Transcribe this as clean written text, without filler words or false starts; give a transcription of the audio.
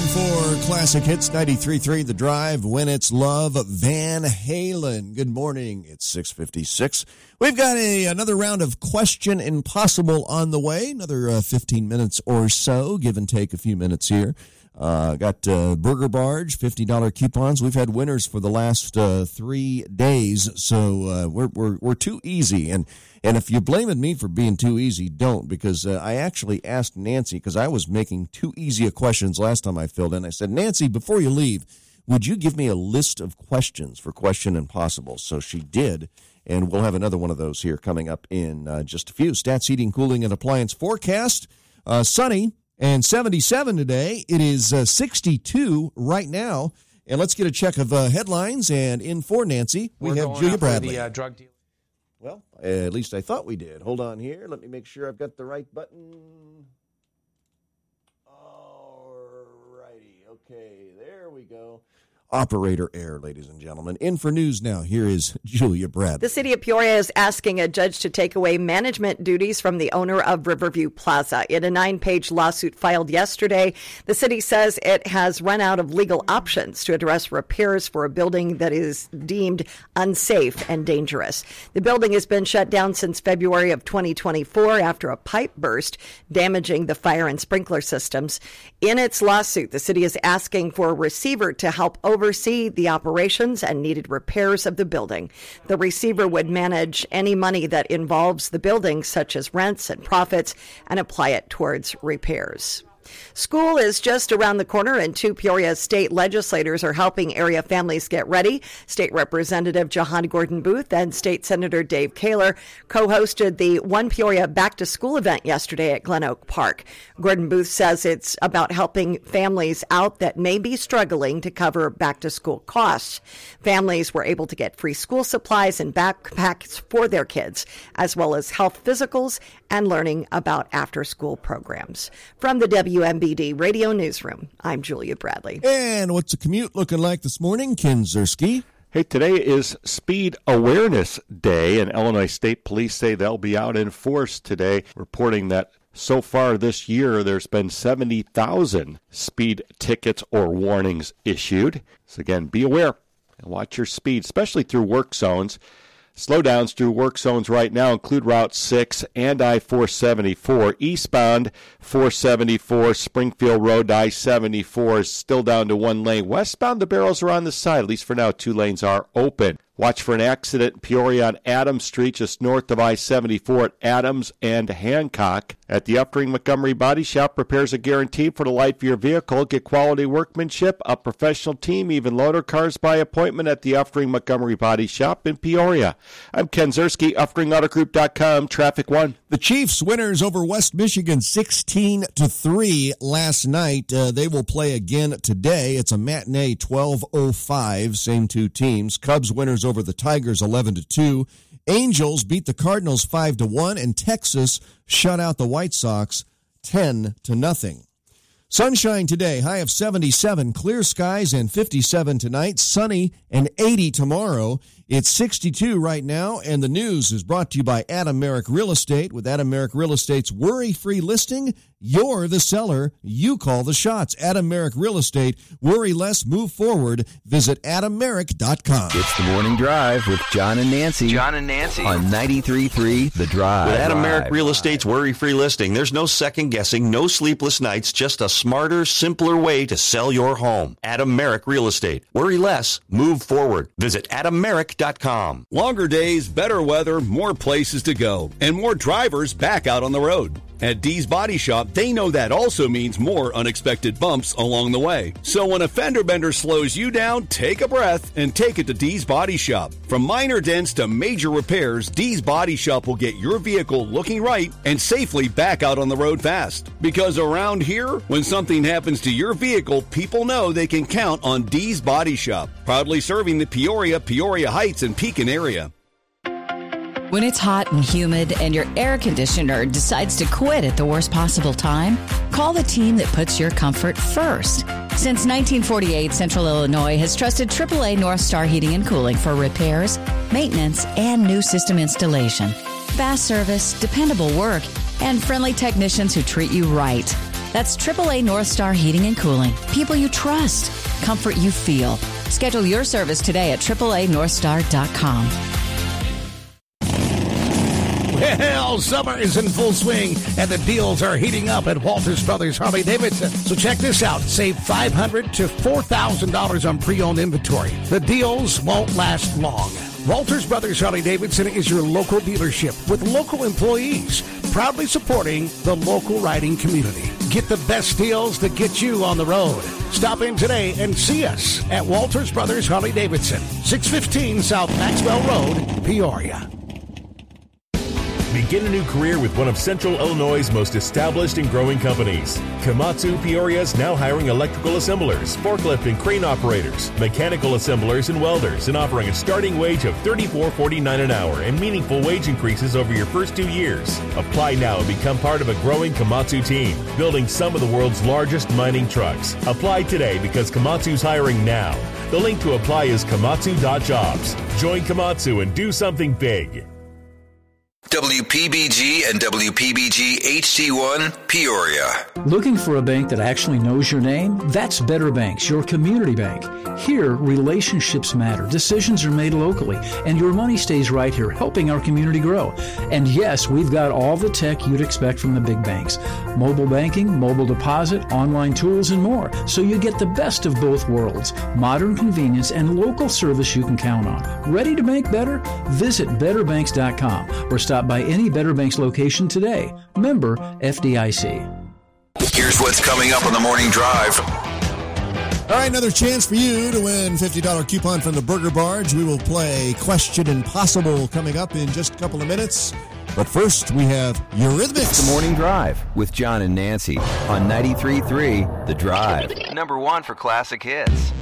for Classic Hits 93.3 The Drive, When It's Love, Van Halen. Good morning. It's 6:56. We've got another round of Question Impossible on the way. Another 15 minutes or so, give and take a few minutes here. Got Burger Barge, $50 coupons. We've had winners for the last 3 days, so we're too easy. And if you're blaming me for being too easy, don't, because I actually asked Nancy, because I was making too easy a questions last time I filled in. I said, Nancy, before you leave, would you give me a list of questions for Question Impossible? So she did, and we'll have another one of those here coming up in just a few. Stats, Heating, Cooling, and Appliance forecast. Sunny and 77 today. It is 62 right now. And let's get a check of headlines. And in for Nancy, we have Julia Bradley. The drug dealer. Well, at least I thought we did. Hold on here. Let me make sure I've got the right button. All righty. Okay, there we go. Operator error, ladies and gentlemen. In for news now, here is Julia Bradley. The city of Peoria is asking a judge to take away management duties from the owner of Riverview Plaza. In a 9-page lawsuit filed yesterday, the city says it has run out of legal options to address repairs for a building that is deemed unsafe and dangerous. The building has been shut down since February of 2024 after a pipe burst, damaging the fire and sprinkler systems. In its lawsuit, the city is asking for a receiver to help oversee the operations and needed repairs of the building. The receiver would manage any money that involves the building, such as rents and profits, and apply it towards repairs. School is just around the corner, and 2 Peoria state legislators are helping area families get ready. State Representative Jahan Gordon Booth and State Senator Dave Kaler co-hosted the One Peoria Back to School event yesterday at Glen Oak Park. Gordon Booth says it's about helping families out that may be struggling to cover back to school costs. Families were able to get free school supplies and backpacks for their kids, as well as health physicals and learning about after-school programs. From the WMBD Radio Newsroom, I'm Julia Bradley. And what's the commute looking like this morning, Ken Zerski? Hey, today is Speed Awareness Day, and Illinois State Police say they'll be out in force today, reporting that so far this year there's been 70,000 speed tickets or warnings issued. So again, be aware and watch your speed, especially through work zones. Slowdowns through work zones right now include Route 6 and I-474. Eastbound 474, Springfield Road, I-74 is still down to 1 lane. Westbound, the barrels are on the side. At least for now, 2 lanes are open. Watch for an accident in Peoria on Adams Street, just north of I-74 at Adams and Hancock. At the Uftring Montgomery Body Shop, repairs are guaranteed for the life of your vehicle. Get quality workmanship, a professional team, even loaner cars by appointment at the Uftring Montgomery Body Shop in Peoria. I'm Ken Zerski, UfteringAutoGroup.com, Traffic 1. The Chiefs winners over West Michigan 16-3 last night. They will play again today. It's a matinee 12:05, same 2 teams. Cubs winners over the Tigers 11-2. Angels beat the Cardinals 5-1, and Texas shut out the White Sox 10-0. Sunshine today, high of 77, clear skies and 57 tonight, sunny and 80 tomorrow. It's 62 right now, and the news is brought to you by Adam Merrick Real Estate. With Adam Merrick Real Estate's worry-free listing, you're the seller. You call the shots. Adam Merrick Real Estate. Worry less, move forward. Visit AdamMerrick.com. It's the Morning Drive with John and Nancy. John and Nancy. On 93.3 The Drive. With Adam Merrick Real Estate's worry-free listing, there's no second guessing, no sleepless nights, just a smarter, simpler way to sell your home. Adam Merrick Real Estate. Worry less, move forward. Visit AdamMerrick.com. Longer days, better weather, more places to go, and more drivers back out on the road. At Dee's Body Shop, they know that also means more unexpected bumps along the way. So when a fender bender slows you down, take a breath and take it to Dee's Body Shop. From minor dents to major repairs, Dee's Body Shop will get your vehicle looking right and safely back out on the road fast. Because around here, when something happens to your vehicle, people know they can count on Dee's Body Shop. Proudly serving the Peoria, Peoria Heights, and Pekin area. When it's hot and humid and your air conditioner decides to quit at the worst possible time, call the team that puts your comfort first. Since 1948, Central Illinois has trusted AAA North Star Heating and Cooling for repairs, maintenance, and new system installation. Fast service, dependable work, and friendly technicians who treat you right. That's AAA North Star Heating and Cooling. People you trust. Comfort you feel. Schedule your service today at AAANorthstar.com. Well, summer is in full swing, and the deals are heating up at Walters Brothers Harley-Davidson. So check this out. Save $500 to $4,000 on pre-owned inventory. The deals won't last long. Walters Brothers Harley-Davidson is your local dealership with local employees, proudly supporting the local riding community. Get the best deals that get you on the road. Stop in today and see us at Walters Brothers Harley-Davidson, 615 South Maxwell Road, Peoria. Begin a new career with one of Central Illinois' most established and growing companies. Komatsu Peoria is now hiring electrical assemblers, forklift and crane operators, mechanical assemblers and welders, and offering a starting wage of $34.49 an hour and meaningful wage increases over your first 2 years. Apply now and become part of a growing Komatsu team, building some of the world's largest mining trucks. Apply today because Komatsu's hiring now. The link to apply is komatsu.jobs. Join Komatsu and do something big. WPBG and WPBG HD1 Peoria. Looking for a bank that actually knows your name? That's Better Banks, your community bank. Here, relationships matter, decisions are made locally, and your money stays right here, helping our community grow. And yes, we've got all the tech you'd expect from the big banks. Mobile banking, mobile deposit, online tools, and more. So you get the best of both worlds. Modern convenience and local service you can count on. Ready to bank better? Visit betterbanks.com or stop by any Better Banks location today. Member FDIC. Here's what's coming up on the Morning Drive. All right, another chance for you to win $50 coupon from the Burger Barge. We will play Question Impossible coming up in just a couple of minutes. But first, we have Eurythmics. The Morning Drive with John and Nancy on 93.3 The Drive. #1 for classic hits.